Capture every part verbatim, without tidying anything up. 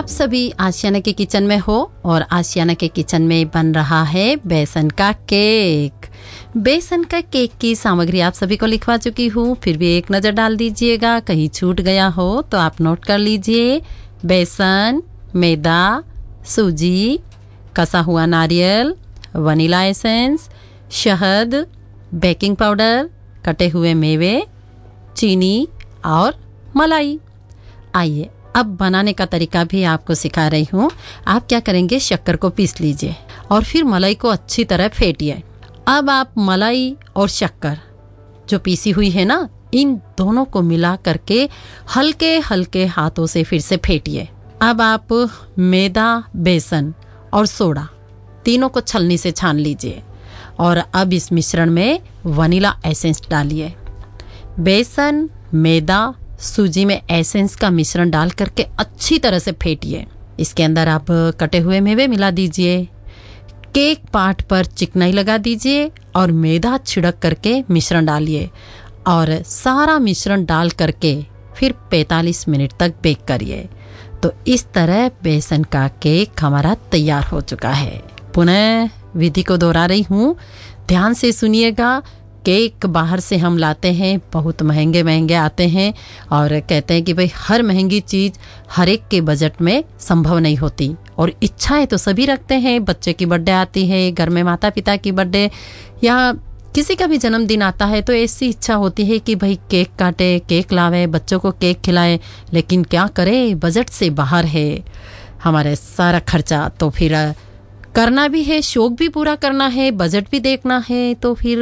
आप सभी आशियाना के किचन में हो और आशियाना के किचन में बन रहा है बेसन का केक। बेसन का केक की सामग्री आप सभी को लिखवा चुकी हूँ, फिर भी एक नज़र डाल दीजिएगा, कहीं छूट गया हो तो आप नोट कर लीजिए। बेसन, मैदा, सूजी, कसा हुआ नारियल, वनीला एसेंस, शहद, बेकिंग पाउडर, कटे हुए मेवे, चीनी और मलाई। आइए अब बनाने का तरीका भी आपको सिखा रही हूँ। आप क्या करेंगे, शक्कर को पीस लीजिए और फिर मलाई को अच्छी तरह फेंटिए। अब आप मलाई और शक्कर जो पीसी हुई है ना, इन दोनों को मिला करके हल्के हल्के हाथों से फिर से फेंटिए। अब आप मैदा, बेसन और सोडा तीनों को छलनी से छान लीजिए और अब इस मिश्रण में वनीला एसेंस डालिए। बेसन, मैदा, सूजी में एसेंस का मिश्रण डाल करके अच्छी तरह से फेंटिए। इसके अंदर आप कटे हुए मेवे मिला दीजिए। केक पार्ट पर चिकनाई लगा दीजिए और मैदा छिड़क करके मिश्रण डालिए और सारा मिश्रण डाल करके फिर पैंतालीस मिनट तक बेक करिए। तो इस तरह बेसन का केक हमारा तैयार हो चुका है। पुनः विधि को दोहरा रही हूँ, ध्यान से सुनिएगा। केक बाहर से हम लाते हैं, बहुत महंगे महंगे आते हैं और कहते हैं कि भाई हर महंगी चीज़ हर एक के बजट में संभव नहीं होती। और इच्छाएं तो सभी रखते हैं, बच्चे की बर्थडे आती है, घर में माता पिता की बर्थडे या किसी का भी जन्मदिन आता है तो ऐसी इच्छा होती है कि भाई केक काटे, केक लावे, बच्चों को केक खिलाए। लेकिन क्या करें, बजट से बाहर है हमारे सारा खर्चा। तो फिर करना भी है, शौक भी पूरा करना है, बजट भी देखना है। तो फिर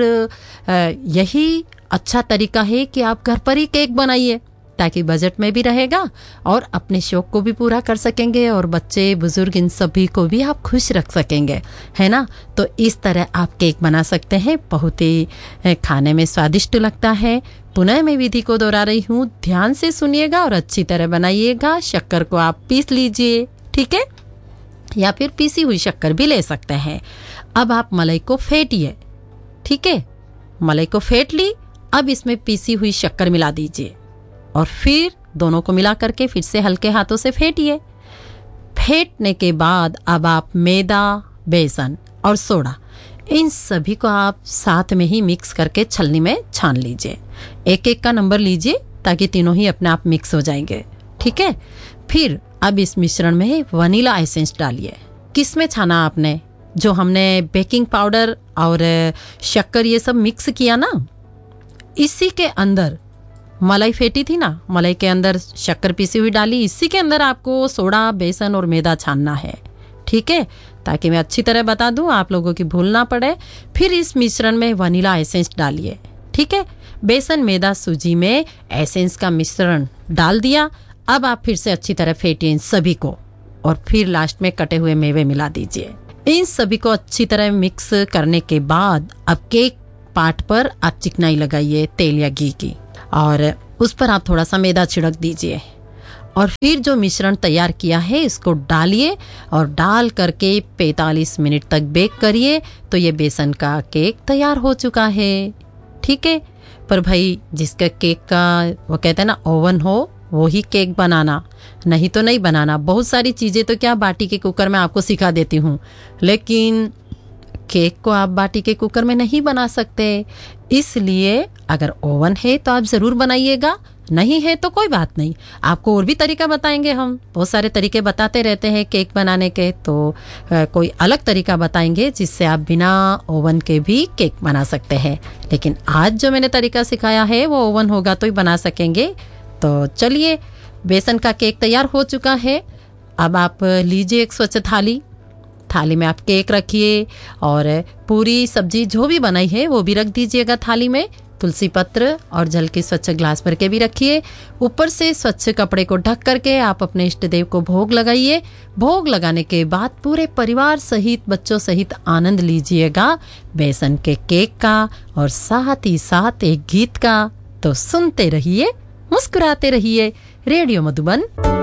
यही अच्छा तरीका है कि आप घर पर ही केक बनाइए, ताकि बजट में भी रहेगा और अपने शौक को भी पूरा कर सकेंगे और बच्चे बुजुर्ग इन सभी को भी आप खुश रख सकेंगे, है ना। तो इस तरह आप केक बना सकते हैं, बहुत ही खाने में स्वादिष्ट लगता है। पुनः मैं विधि को दोहरा रही हूँ, ध्यान से सुनिएगा और अच्छी तरह बनाइएगा। शक्कर को आप पीस लीजिए, ठीक है, या फिर पीसी हुई शक्कर भी ले सकते हैं। अब आप मलाई को फेंटिए, ठीक है, मलाई को फेंट ली। अब इसमें पीसी हुई शक्कर मिला दीजिए और फिर दोनों को मिला करके फिर से हल्के हाथों से फेंटिए। फेंटने के बाद अब आप मैदा, बेसन और सोडा इन सभी को आप साथ में ही मिक्स करके छलनी में छान लीजिए। एक एक का नंबर लीजिए ताकि तीनों ही अपने आप मिक्स हो जाएंगे, ठीक है। फिर अब इस मिश्रण में वनीला एसेंस डालिए। किस में छाना आपने, जो हमने बेकिंग पाउडर और शक्कर ये सब मिक्स किया ना, इसी के अंदर मलाई फेंटी थी ना, मलाई के अंदर शक्कर पीसी हुई डाली, इसी के अंदर आपको सोडा, बेसन और मैदा छानना है, ठीक है, ताकि मैं अच्छी तरह बता दूं, आप लोगों की भूल ना पड़े। फिर इस मिश्रण में वनीला एसेंस डालिए, ठीक है। बेसन, मैदा, सूजी में एसेंस का मिश्रण डाल दिया। अब आप फिर से अच्छी तरह फेंटिए इन सभी को और फिर लास्ट में कटे हुए मेवे मिला दीजिए। इन सभी को अच्छी तरह मिक्स करने के बाद अब केक पार्ट पर आप चिकनाई लगाइए तेल या घी की और उस पर आप थोड़ा सा मैदा छिड़क दीजिए और फिर जो मिश्रण तैयार किया है इसको डालिए और डाल करके पैंतालीस मिनट तक बेक करिए। तो ये बेसन का केक तैयार हो चुका है, ठीक है। पर भाई जिसका केक का वो कहते हैं ना ओवन हो, वो ही केक बनाना, नहीं तो नहीं बनाना। बहुत सारी चीज़ें तो क्या बाटी के कुकर में आपको सिखा देती हूँ, लेकिन केक को आप बाटी के कुकर में नहीं बना सकते। इसलिए अगर ओवन है तो आप ज़रूर बनाइएगा, नहीं है तो कोई बात नहीं, आपको और भी तरीका बताएंगे। हम बहुत सारे तरीके बताते रहते हैं केक बनाने के, तो आ, कोई अलग तरीका बताएंगे जिससे आप बिना ओवन के भी केक बना सकते हैं। लेकिन आज जो मैंने तरीका सिखाया है वो ओवन होगा तो ही बना सकेंगे। तो चलिए, बेसन का केक तैयार हो चुका है। अब आप लीजिए एक स्वच्छ थाली, थाली में आप केक रखिए और पूरी सब्जी जो भी बनाई है वो भी रख दीजिएगा थाली में। तुलसी पत्र और जल के स्वच्छ ग्लास भर के भी रखिए। ऊपर से स्वच्छ कपड़े को ढक करके आप अपने इष्ट देव को भोग लगाइए। भोग लगाने के बाद पूरे परिवार सहित, बच्चों सहित आनंद लीजिएगा बेसन के केक का और साथ ही साथ एक गीत का। तो सुनते रहिए, मुस्कुराते रहिए। रेडियो मधुबन।